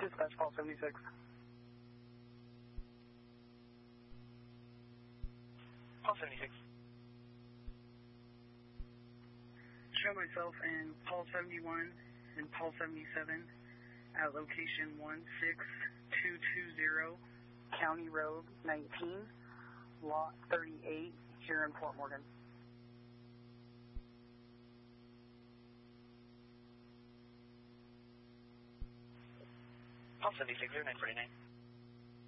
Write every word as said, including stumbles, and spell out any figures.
Dispatch call seventy-six. Call seventy-six. Show myself in Paul seventy-one and Paul seventy-seven at location one six two two zero, County Road nineteen, Lot thirty-eight, here in Fort Morgan. Paul seventy-six, zero nine forty-nine.